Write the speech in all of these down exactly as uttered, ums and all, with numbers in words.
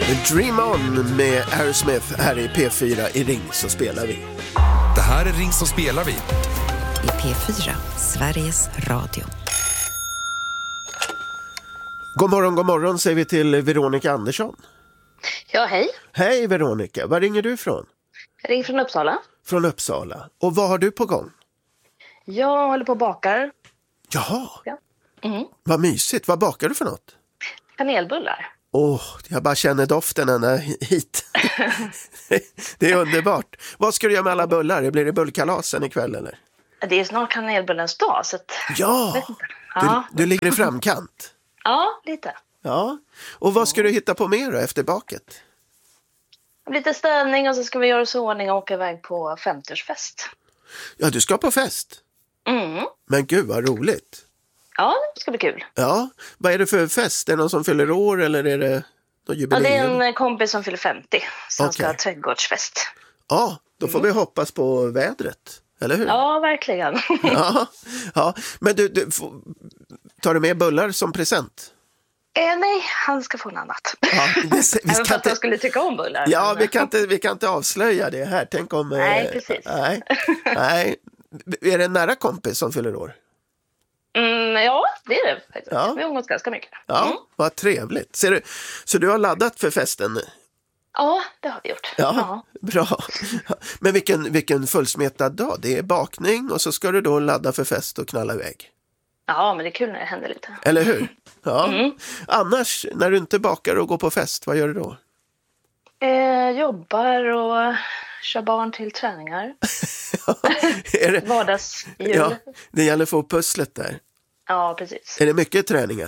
Dream On med Aerosmith här i P fyra i Ring så spelar vi. Det här är Ring så spelar vi. I P fyra, Sveriges Radio. God morgon, god morgon säger vi till Veronica Andersson. Ja, hej. Hej Veronica, var ringer du ifrån? Jag ringer från Uppsala. Från Uppsala. Och vad har du på gång? Jag håller på och bakar. Jaha, Ja. Mm. vad mysigt. Vad bakar du för något? Kanelbullar. Åh, oh, jag bara känner doften ända hit. Det är underbart. Vad ska du göra med alla bullar? Blir det bullkalasen ikväll eller? Det är snart kanelbullens dag. Så att... Ja, ja. Du, du ligger i framkant. Ja, lite. Ja, och vad ska du hitta på mer då efter baket? Lite städning och så ska vi göra oss i ordning och åka iväg på femtioårsfest. Ja, du ska på fest. Mm. Men gud vad roligt. Ja, det ska bli kul. Ja, vad är det för fest? Är det någon som fyller år eller är det någon jubileum? Ja, det är en kompis som fyller femtio som Okej. ska ha trädgårdsfest. Ja, då får vi hoppas på vädret, eller hur? Ja, verkligen. Ja, ja. Men du, du får... tar du med bullar som present? Eh, nej, han ska få något annat. Ja, det, vi Även ska fast inte... jag skulle tycka om bullar. Ja, men... vi kan, inte, vi kan inte avslöja det här. Tänk om... Nej, eh, precis. Nej, nej. Är det en nära kompis som fyller år? Mm, ja, det är det faktiskt. Ja. Vi umgås ganska mycket. Ja, Mm. vad trevligt. Ser du, så du har laddat för festen nu? Ja, det har vi gjort. Ja, Ja. bra. Men vilken, vilken fullsmetad dag. Det är bakning och så ska du då ladda för fest och knalla iväg. Ja, men det är kul när det händer lite. Eller hur? Ja. Mm. Annars, när du inte bakar och går på fest, vad gör du då? Eh, jobbar och kör barn till träningar. Är det... Vardagsjul. Ja, Ja. det gäller att få pusslet där. ja, precis. Är det mycket träningar?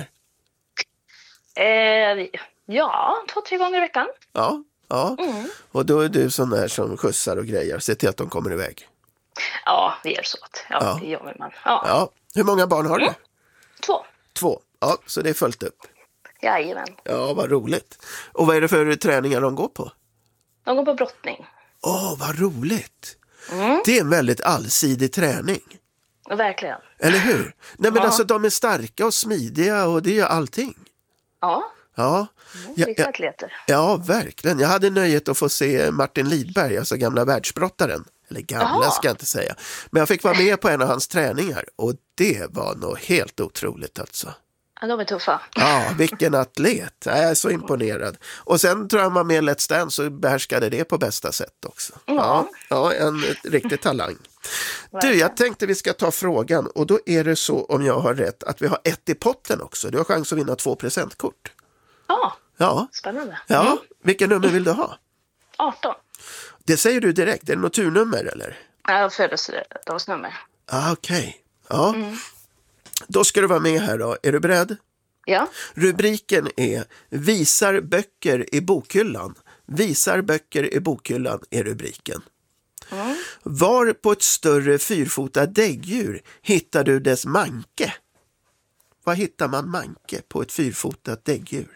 Eh, ja, två, tre gånger i veckan. Ja, ja. Mm. Och då är du sån där som skjutsar och grejer. Se till att de kommer iväg. Ja, vi gör så. Att, ja, Ja. det gör man. Ja. Ja. Hur många barn har du? Mm. Två. Två. Ja, så det är följt upp. Jajamän. Ja, vad roligt. Och vad är det för träningar de går på? De går på brottning. Åh, vad roligt. Mm. Det är en väldigt allsidig träning. Verkligen. Eller hur? Nej, men Ja. alltså de är starka och smidiga och det är allting. Ja, Ja, ja, vissa ja, atleter. ja, verkligen. Jag hade nöjet att få se Martin Lidberg, alltså gamla världsbrottaren. Eller gamla Jaha. ska jag inte säga. Men jag fick vara med på en av hans träningar och det var nog helt otroligt alltså. Ja, de är tuffa. Ja, vilken atlet. Jag är så imponerad. Och sen tror jag man med Let's Dance så behärskade det på bästa sätt också. Ja, ja en riktig talang. Du, jag tänkte vi ska ta frågan och då är det så, om jag har rätt, att vi har ett i potten också. Du har chans att vinna två presentkort. Ja, Ja, spännande. ja. Mm. Vilken nummer vill du ha? arton. Det säger du direkt. Är det något turnummer eller? Ja, födelsedagsnummer. Ah, okej. Ja. Då ska du vara med här då. Är du beredd? Ja. Rubriken är Visar böcker i bokhyllan. Visar böcker i bokhyllan är rubriken. Mm. Var på ett större fyrfota däggdjur hittar du dess manke? Var hittar man manke på ett fyrfotat däggdjur?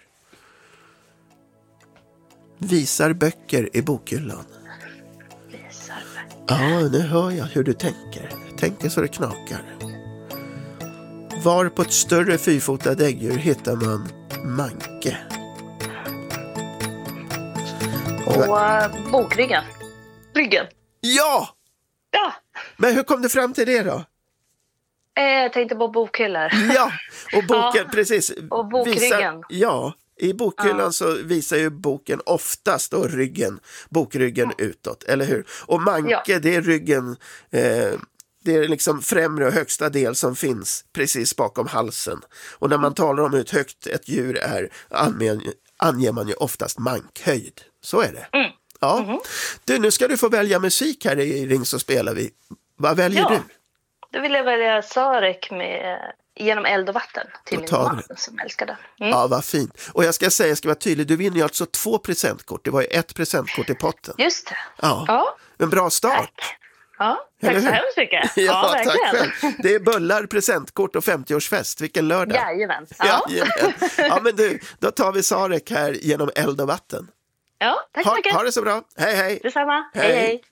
Visar böcker i bokhyllan. Visar böcker. Ja, nu hör jag hur du tänker. Tänker så det knakar. Var på ett större fyrfota däggdjur hittar man manke? Och uh, bokryggen. Ryggen. Ja! Ja. Men hur kom du fram till det då? Eh, jag tänkte på bokhyllor. Ja, och boken, Ja, precis. och bokryggen. Visar, ja, i bokhyllan Ja. så visar ju boken oftast då ryggen, bokryggen utåt, eller hur? Och manke, Ja. det är ryggen, eh, det är liksom främre och högsta del som finns precis bakom halsen. Och när man talar om hur högt ett djur är anger, anger man ju oftast mankhöjd. Så är det. Mm. Ja. Mhm. Du, nu ska du få välja musik här i Ring så spelar vi. Vad väljer Ja. du? Då vill jag välja Sarek med Genom eld och vatten till Då min tar vi man det. som älskar den. Mm. Ja, vad fint. Och jag ska säga, jag ska vara tydlig, du vinner ju alltså två presentkort. Det var ju ett presentkort i potten. Just det. Ja, Ja, en bra start. tack. Ja, Eller tack så hur? hemskt mycket. Ja, tack verkligen. själv. Det är bullar, presentkort och femtioårsfest. Vilken lördag. Jajamän. Ja. Jajamän. Ja, men du, då tar vi Sarek här genom eld och vatten. Ja, tack så Ha, mycket. ha det så bra. Hej, hej. Detsamma. Hej. Hej, hej.